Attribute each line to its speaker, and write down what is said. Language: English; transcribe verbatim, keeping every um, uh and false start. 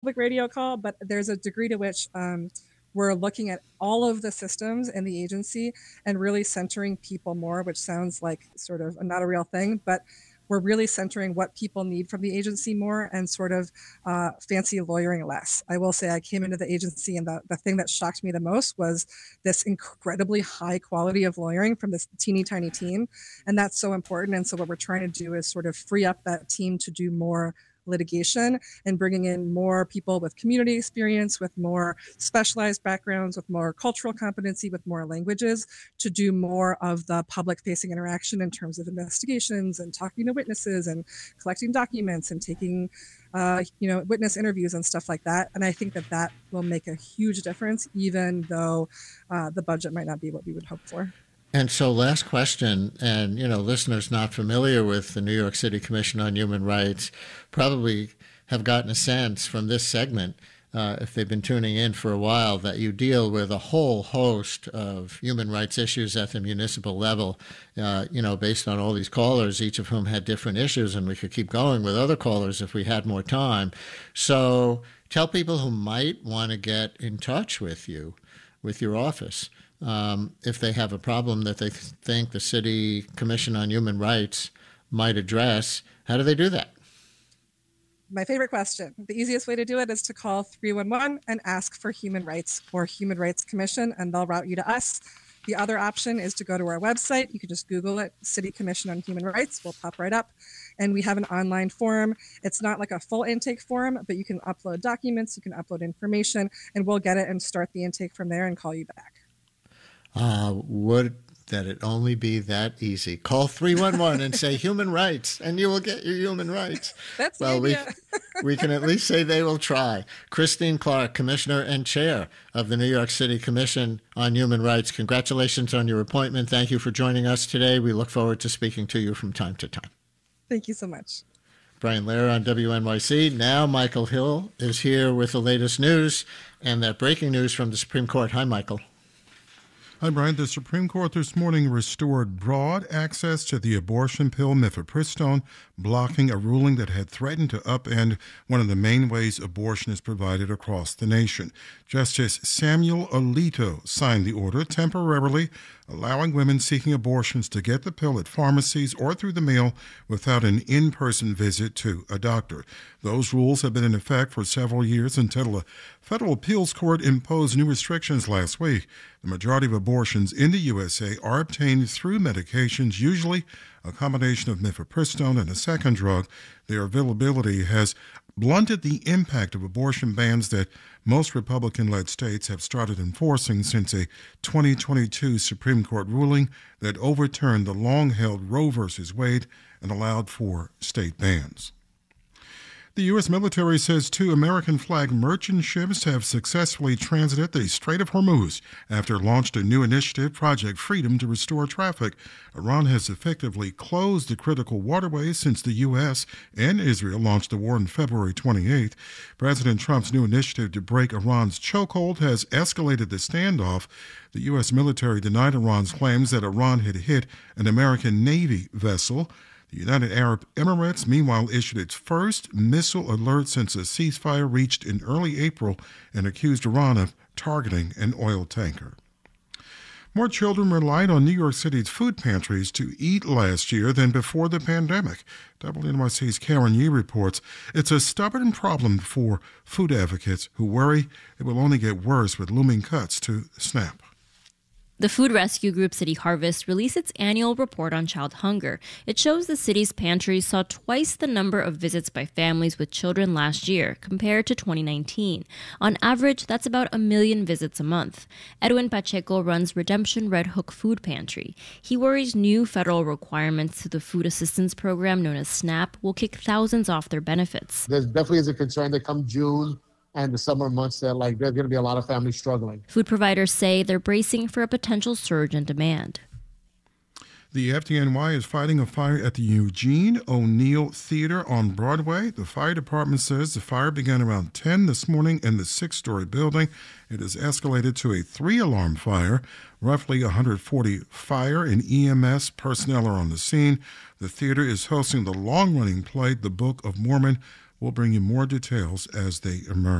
Speaker 1: radio call, but there's a degree to which um, we're looking at all of the systems in the agency and really centering people more, which sounds like sort of not a real thing, but we're really centering what people need from the agency more and sort of uh, fancy lawyering less. I will say I came into the agency and the, the thing that shocked me the most was this incredibly high quality of lawyering from this teeny tiny team. And that's so important. And so what we're trying to do is sort of free up that team to do more litigation and bringing in more people with community experience, with more specialized backgrounds, with more cultural competency, with more languages to do more of the public facing interaction in terms of investigations and talking to witnesses and collecting documents and taking uh, you know, witness interviews and stuff like that. And I think that that will make a huge difference, even though uh, the budget might not be what we would hope for.
Speaker 2: And so last question, and, you know, listeners not familiar with the New York City Commission on Human Rights probably have gotten a sense from this segment, uh, if they've been tuning in for a while, that you deal with a whole host of human rights issues at the municipal level, uh, you know, based on all these callers, each of whom had different issues, and we could keep going with other callers if we had more time. So tell people who might want to get in touch with you, with your office, Um, if they have a problem that they th- think the City Commission on Human Rights might address. How do they do that?
Speaker 1: My favorite question. The easiest way to do it is to call three one one and ask for Human Rights or Human Rights Commission, and they'll route you to us. The other option is to go to our website. You can just Google it, City Commission on Human Rights. We'll pop right up. And we have an online form. It's not like a full intake form, but you can upload documents, you can upload information, and we'll get it and start the intake from there and call you back.
Speaker 2: Uh, would that it only be that easy? Call three one one and say human rights, and you will get your human rights.
Speaker 1: That's
Speaker 2: well,
Speaker 1: the idea.
Speaker 2: we, we can at least say they will try. Christine Clark, Commissioner and Chair of the New York City Commission on Human Rights, congratulations on your appointment. Thank you for joining us today. We look forward to speaking to you from time to time.
Speaker 1: Thank you so much.
Speaker 2: Brian Lehrer on W N Y C. Now Michael Hill is here with the latest news and that breaking news from the Supreme Court. Hi, Michael.
Speaker 3: Hi, Brian. The Supreme Court this morning restored broad access to the abortion pill mifepristone, blocking a ruling that had threatened to upend one of the main ways abortion is provided across the nation. Justice Samuel Alito signed the order, temporarily allowing women seeking abortions to get the pill at pharmacies or through the mail without an in-person visit to a doctor. Those rules have been in effect for several years until a federal appeals court imposed new restrictions last week. The majority of abortions in the U S A are obtained through medications, usually a combination of mifepristone and a second drug. Their availability has blunted the impact of abortion bans that most Republican-led states have started enforcing since a twenty twenty-two Supreme Court ruling that overturned the long-held Roe v. Wade and allowed for state bans. The U S military says two American-flag merchant ships have successfully transited the Strait of Hormuz after it launched a new initiative, Project Freedom, to restore traffic. Iran has effectively closed the critical waterways since the U S and Israel launched the war on February twenty-eighth. President Trump's new initiative to break Iran's chokehold has escalated the standoff. The U S military denied Iran's claims that Iran had hit an American Navy vessel. The United Arab Emirates, meanwhile, issued its first missile alert since a ceasefire reached in early April and accused Iran of targeting an oil tanker. More children relied on New York City's food pantries to eat last year than before the pandemic. W N Y C's Karen Yee reports it's a stubborn problem for food advocates who worry it will only get worse with looming cuts to SNAP.
Speaker 4: The food rescue group City Harvest released its annual report on child hunger. It shows the city's pantries saw twice the number of visits by families with children last year compared to twenty nineteen. On average, that's about a million visits a month. Edwin Pacheco runs Redemption Red Hook Food Pantry. He worries new federal requirements to the food assistance program known as SNAP will kick thousands off their benefits.
Speaker 5: There definitely is a concern that come June and the summer months that like there's going to be a lot of families struggling.
Speaker 4: Food providers say they're bracing for a potential surge in demand.
Speaker 3: The F D N Y is fighting a fire at the Eugene O'Neill Theater on Broadway. The fire department says the fire began around ten this morning in the six-story building. It has escalated to a three-alarm fire. Roughly one hundred forty fire and E M S personnel are on the scene. The theater is hosting the long-running play, The Book of Mormon, We'll bring you more details as they emerge.